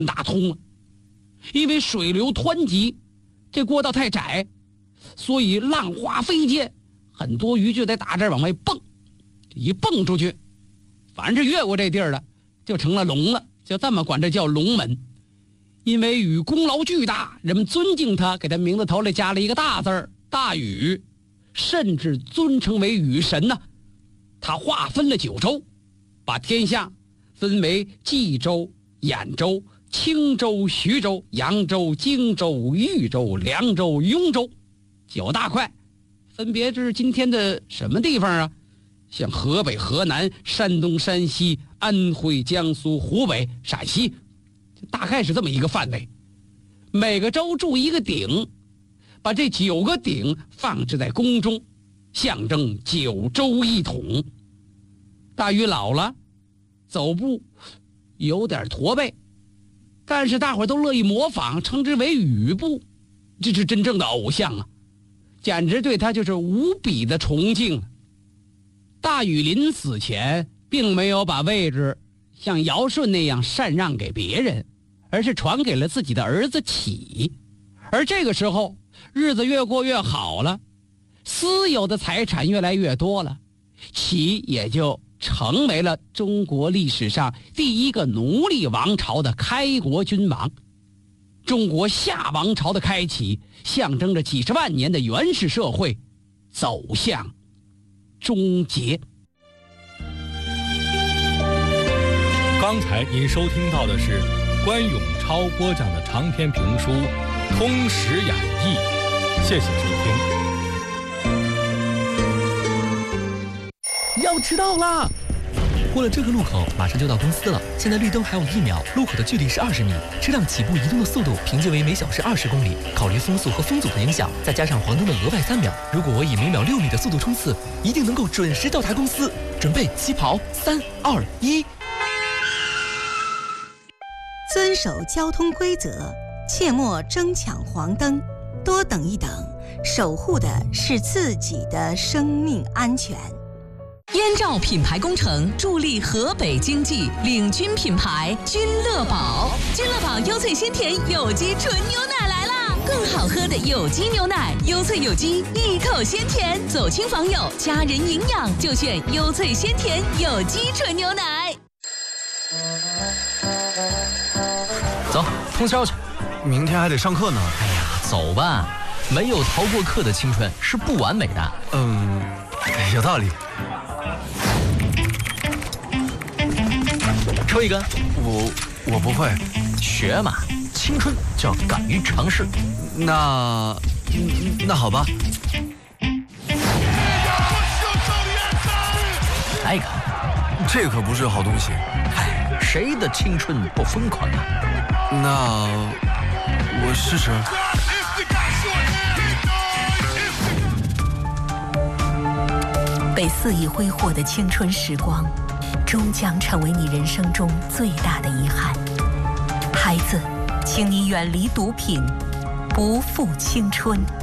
打通了。因为水流湍急，这过道太窄，所以浪花飞溅，很多鱼就得打这儿往外蹦，一蹦出去，凡是越过这地儿的就成了龙了，就这么管这叫龙门。因为禹功劳巨大，人们尊敬他，给他名字头里加了一个大字儿，大禹，甚至尊称为禹神呢。他划分了9州，把天下分为冀州、兖州、青州、徐州、扬州、荆州、豫州、凉州、雍州，9大块，分别是今天的什么地方啊？像河北、河南、山东、山西、安徽、江苏、湖北、陕西，大概是这么一个范围。每个州筑一个鼎，把这9个鼎放置在宫中，象征9州一统。大禹老了，走步有点驼背，但是大伙都乐意模仿，称之为禹步，这是真正的偶像啊，简直对他就是无比的崇敬。大禹临死前并没有把位置像尧舜那样禅让给别人，而是传给了自己的儿子启。而这个时候日子越过越好了，私有的财产越来越多了，启也就成为了中国历史上第一个奴隶王朝的开国君王。中国夏王朝的开启，象征着几十万年的原始社会走向终结。 刚才您收听到的是关永超播讲的长篇评书《通史演义》，谢谢收听。 要迟到啦！过了这个路口，马上就到公司了。现在绿灯还有1秒，路口的距离是20米，车辆起步移动的速度平均为每小时20公里。考虑风速和风阻的影响，再加上黄灯的额外3秒，如果我以每秒6米的速度冲刺，一定能够准时到达公司。准备起跑，3、2、1。 遵守交通规则，切莫争抢黄灯，多等一等，守护的是自己的生命安全。 燕赵品牌工程助力河北经济，领军品牌君乐宝。君乐宝优萃鲜甜有机纯牛奶来啦！更好喝的有机牛奶，优萃有机，一口鲜甜。走亲访友，家人营养，就选优萃鲜甜有机纯牛奶。 走，通宵去， 明天还得上课呢。 哎呀，走吧，没有逃过课的青春是不完美的。 有道理。 抽一根。 我不会。 学嘛，青春就要敢于尝试。 那好吧。 来一个。 这可不是好东西。 哎，谁的青春不疯狂啊？ 那我试试。 被肆意挥霍的青春时光，终将成为你人生中最大的遗憾。孩子，请你远离毒品，不负青春。